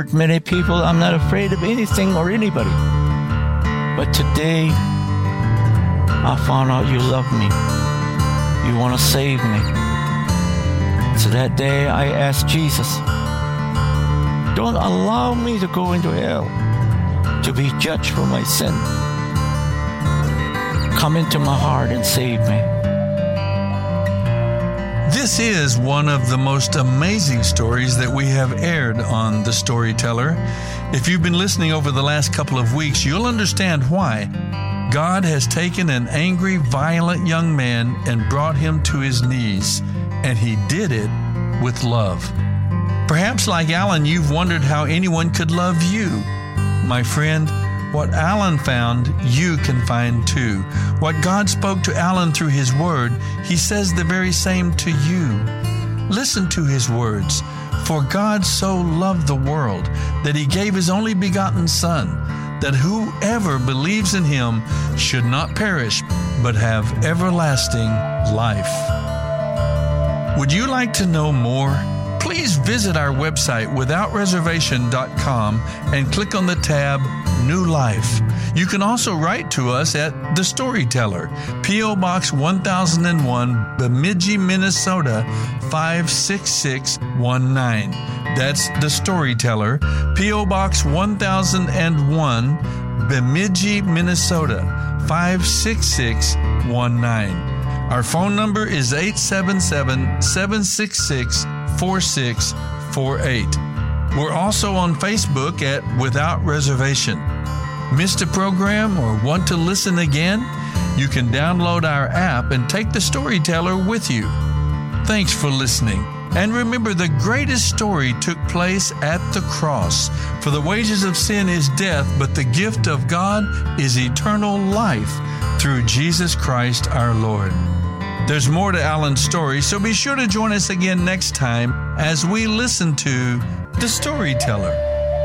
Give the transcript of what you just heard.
Many people, I'm not afraid of anything or anybody. But today, I found out you love me. You want to save me. So that day, I asked Jesus, don't allow me to go into hell, to be judged for my sin. Come into my heart and save me. This is one of the most amazing stories that we have aired on The Storyteller. If you've been listening over the last couple of weeks, you'll understand why. God has taken an angry, violent young man and brought him to his knees, and he did it with love. Perhaps like Alan, you've wondered how anyone could love you. My friend, what Alan found, you can find too. What God spoke to Alan through His Word, He says the very same to you. Listen to His words. For God so loved the world that He gave His only begotten Son, that whoever believes in Him should not perish, but have everlasting life. Would you like to know more? Please visit our website, withoutreservation.com, and click on the tab New Life. You can also write to us at The Storyteller, P.O. Box 1001, Bemidji, Minnesota 56619. That's The Storyteller, P.O. Box 1001, Bemidji, Minnesota 56619. Our phone number is 877-766-4648. We're also on Facebook at Without Reservation. Missed a program or want to listen again? You can download our app and take The Storyteller with you. Thanks for listening. And remember, the greatest story took place at the cross. For the wages of sin is death, but the gift of God is eternal life through Jesus Christ our Lord. There's more to Alan's story, so be sure to join us again next time as we listen to The Storyteller.